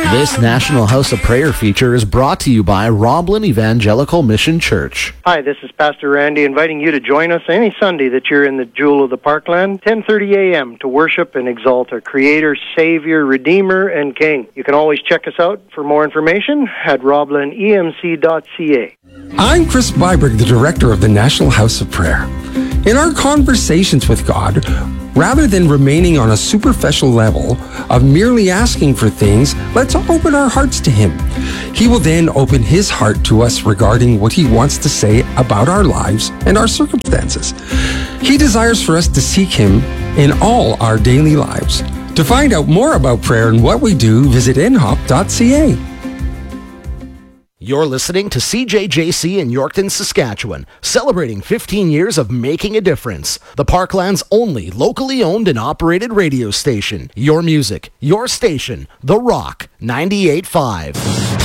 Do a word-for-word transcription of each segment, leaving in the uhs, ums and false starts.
This National House of Prayer feature is brought to you by Roblin Evangelical Mission Church. Hi, this is Pastor Randy inviting you to join us any Sunday that you're in the Jewel of the Parkland, ten thirty a.m. to worship and exalt our Creator, Savior, Redeemer, and King. You can always check us out for more information at roblin e m c dot c a. I'm Chris Byberg, the director of the National House of Prayer. In our conversations with God, rather than remaining on a superficial level of merely asking for things, let's open our hearts to Him. He will then open His heart to us regarding what He wants to say about our lives and our circumstances. He desires for us to seek Him in all our daily lives. To find out more about prayer and what we do, visit n hop dot c a. You're listening to C J J C in Yorkton, Saskatchewan, celebrating fifteen years of making a difference. The Parkland's only locally owned and operated radio station. Your music, your station, The Rock, ninety-eight point five.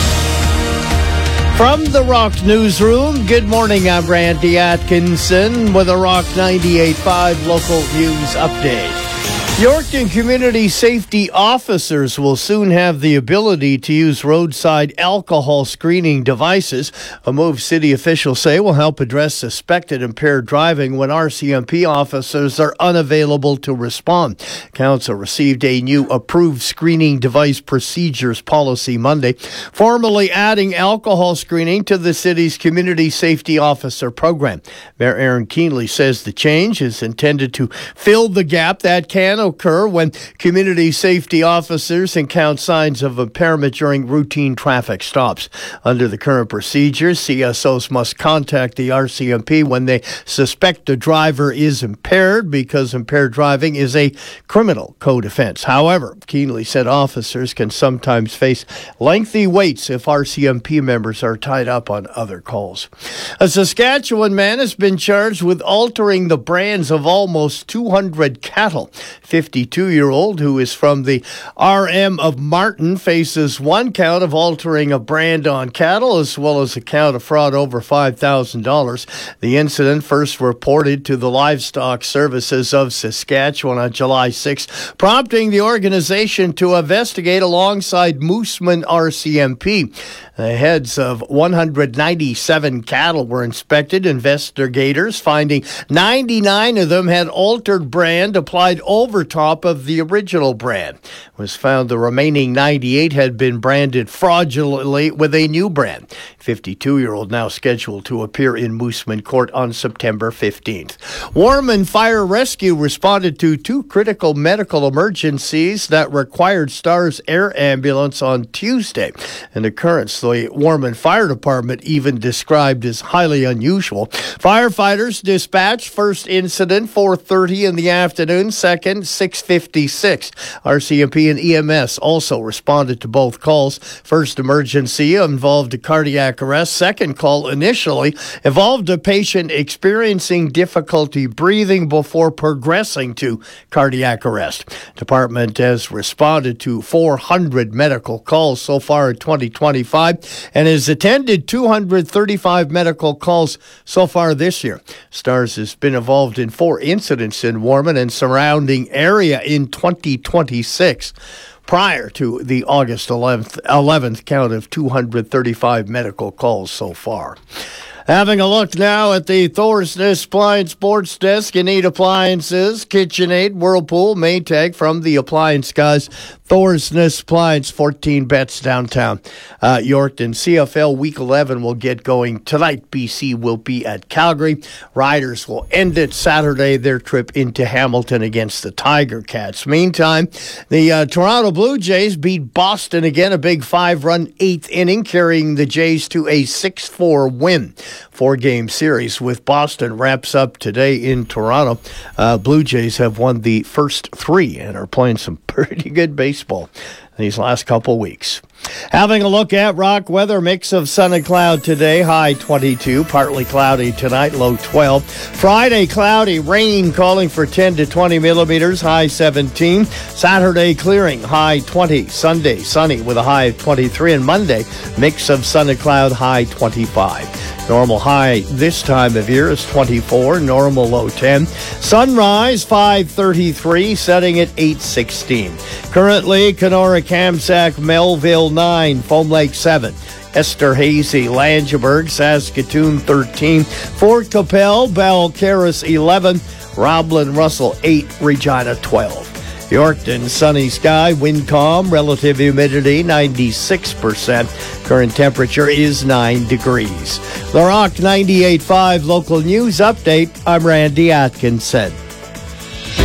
From the Rock Newsroom, good morning, I'm Randy Atkinson with a Rock ninety-eight point five local news update. Yorkton Community Safety Officers will soon have the ability to use roadside alcohol screening devices. A move city officials say will help address suspected impaired driving when R C M P officers are unavailable to respond. Council received a new approved screening device procedures policy Monday, formally adding alcohol screening to the city's Community Safety Officer program. Mayor Aaron Keenley says the change is intended to fill the gap that can occur when community safety officers encounter signs of impairment during routine traffic stops. Under the current procedures, C S Os must contact the R C M P when they suspect a driver is impaired because impaired driving is a criminal code offense. However, Keenley said officers can sometimes face lengthy waits if R C M P members are tied up on other calls. A Saskatchewan man has been charged with altering the brands of almost two hundred cattle. fifty-two-year-old who is from the R M of Martin faces one count of altering a brand on cattle as well as a count of fraud over five thousand dollars. The incident first reported to the Livestock Services of Saskatchewan on July sixth, prompting the organization to investigate alongside Mooseman R C M P. The heads of one hundred ninety-seven cattle were inspected. Investigators finding ninety-nine of them had altered brand applied over top of the original brand. It was found the remaining ninety-eight had been branded fraudulently with a new brand. fifty-two-year-old now scheduled to appear in Mooseman Court on September fifteenth. Warman Fire Rescue responded to two critical medical emergencies that required Stars Air Ambulance on Tuesday. An occurrence the Warman Fire Department even described as highly unusual. Firefighters dispatched first incident four thirty in the afternoon, second six fifty-six. R C M P and E M S also responded to both calls. First emergency involved a cardiac arrest. Second call initially involved a patient experiencing difficulty breathing before progressing to cardiac arrest. Department has responded to four hundred medical calls so far in twenty twenty-five and has attended two hundred thirty-five medical calls so far this year. Stars has been involved in four incidents in Warman and surrounding area in twenty twenty-six. Prior to the August eleventh, eleventh count of two hundred thirty-five medical calls so far. Having a look now at the Thorsness Appliance Sports Desk. You need appliances, KitchenAid, Whirlpool, Maytag from the Appliance Guys. Thorsness Appliance, fourteen bets downtown uh, Yorkton. C F L Week eleven will get going tonight. B C will be at Calgary. Riders will end it Saturday, their trip into Hamilton against the Tiger Cats. Meantime, the uh, Toronto Blue Jays beat Boston again, a big five-run eighth inning, carrying the Jays to a six four win. Four-game series with Boston wraps up today in Toronto. Uh, Blue Jays have won the first three and are playing some pretty good baseball these last couple weeks. Having a look at rock weather, mix of sun and cloud today, high twenty-two, partly cloudy tonight, low twelve. Friday, cloudy, rain calling for ten to twenty millimeters, high seventeen. Saturday, clearing, high twenty. Sunday, sunny with a high of twenty-three. And Monday, mix of sun and cloud, high twenty-five. Normal high this time of year is twenty-four, normal low ten. Sunrise five thirty-three, setting at eight sixteen. Currently, Kenora, Kamsack, Melville nine, Foam Lake seven. Esterhazy, Langeberg, Saskatoon thirteen. Fort Capel, Balcarres eleven. Roblin, Russell eight. Regina twelve. Yorkton, sunny sky, wind calm, relative humidity ninety-six percent. Current temperature is nine degrees. The Rock ninety-eight point five local news update. I'm Randy Atkinson.